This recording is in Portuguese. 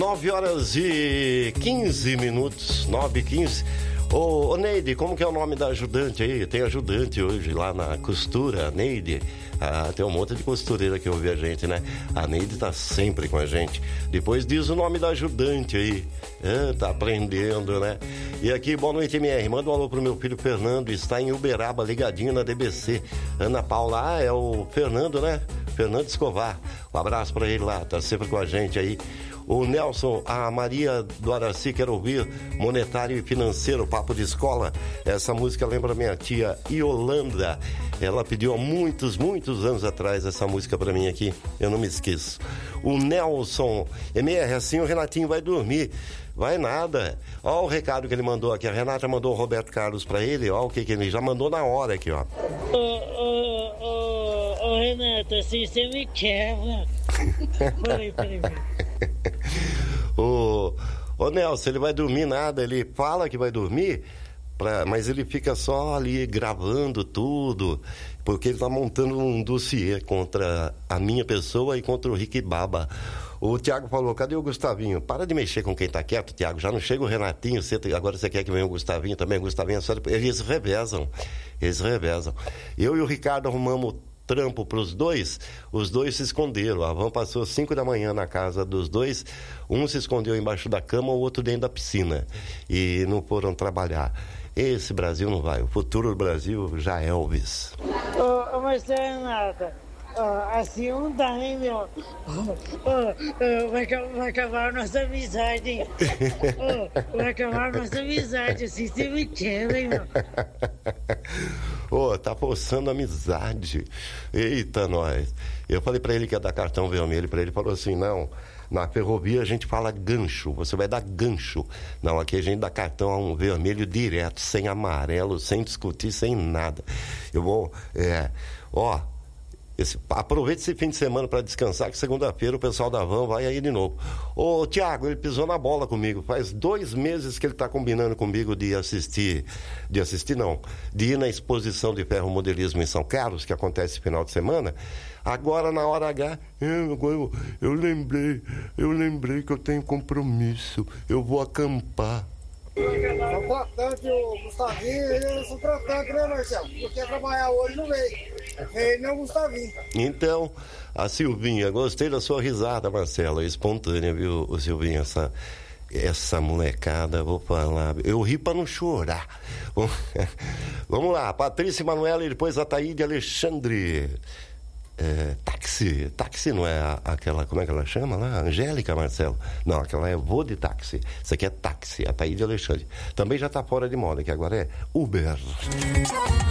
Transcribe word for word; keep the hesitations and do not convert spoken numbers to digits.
nove horas e quinze minutos, nove e quinze. Ô, ô Neide, como que é o nome da ajudante aí? Tem ajudante hoje lá na costura, Neide. Ah, tem um monte de costureira que ouve a gente, né? A Neide tá sempre com a gente. Depois diz o nome da ajudante aí. Ah, tá aprendendo, né? E aqui, boa noite, M R. Manda um alô pro meu filho Fernando, está em Uberaba, ligadinho na D B C. Ana Paula, ah, é o Fernando, né? Fernando Escovar. Um abraço pra ele lá, tá sempre com a gente aí. O Nelson, a Maria do Araci quer ouvir Monetário e Financeiro, Papo de Escola. Essa música lembra minha tia Yolanda. Ela pediu há muitos, muitos anos atrás essa música pra mim aqui. Eu não me esqueço. O Nelson, M R, assim o Renatinho vai dormir. Vai nada. Ó o recado que ele mandou aqui. A Renata mandou o Roberto Carlos pra ele. Ó o que que ele já mandou na hora aqui, ó. Ô, ô, ô, ô, Renata, assim você me quebra. Peraí, peraí, peraí. Ô, ô Nelson, ele vai dormir nada. Ele fala que vai dormir, pra, mas ele fica só ali gravando tudo, porque ele tá montando um dossiê contra a minha pessoa e contra o Rick Baba. O Tiago falou, cadê o Gustavinho? Para de mexer com quem tá quieto, Tiago. Já não chega o Renatinho, você, agora você quer que venha o Gustavinho também. O Gustavinho é só... Eles revezam, eles revezam. Eu e o Ricardo arrumamos trampo pros dois, os dois se esconderam. A van passou cinco da manhã na casa dos dois, um se escondeu embaixo da cama, o outro dentro da piscina. E não foram trabalhar. Esse Brasil não vai. O futuro do Brasil já é Elvis. Ô, ô mas Renata, oh, assim não dá, hein, meu? Oh, oh, vai, vai acabar a nossa amizade, hein? Oh, vai acabar a nossa amizade, assim você me quebra, hein, meu? Ô, oh, tá forçando a amizade. Eita, nós. Eu falei pra ele que ia dar cartão vermelho pra ele, ele falou assim, não, na ferrovia a gente fala gancho, você vai dar gancho. Não, aqui a gente dá cartão a um vermelho direto, sem amarelo, sem discutir, sem nada. Eu vou, é, ó... Esse, aproveite esse fim de semana para descansar, que segunda-feira o pessoal da van vai aí de novo. Ô, Tiago, ele pisou na bola comigo. Faz dois meses que ele está combinando comigo de assistir, de assistir não, de ir na exposição de ferromodelismo em São Carlos, que acontece no final de semana. Agora, na hora H, eu, eu, eu lembrei, eu lembrei que eu tenho compromisso, eu vou acampar. É o tratante, o Gustavinho, eu sou tratante, né, Marcelo? Porque quer trabalhar hoje, não veio. Ele não é o Gustavinho. Então, a Silvinha, gostei da sua risada, Marcelo, é espontânea, viu, o Silvinha, essa, essa molecada, vou falar, eu ri pra não chorar. Vamos lá, Patrícia Manuela e depois a Taíde Alexandre. É, táxi, táxi não é a, aquela, como é que ela chama lá? Angélica, Marcelo? Não, aquela é voo de táxi. Isso aqui é táxi, a Taíde Alexandre. Também já tá fora de moda, que agora é Uber.